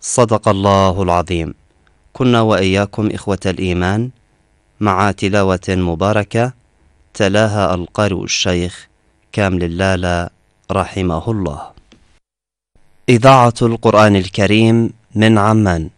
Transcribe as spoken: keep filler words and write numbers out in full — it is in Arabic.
صدق الله العظيم. كنا وإياكم إخوة الإيمان مع تلاوة مباركة تلاها القارئ الشيخ كامل اللالة رحمه الله. إذاعة القرآن الكريم من عمان.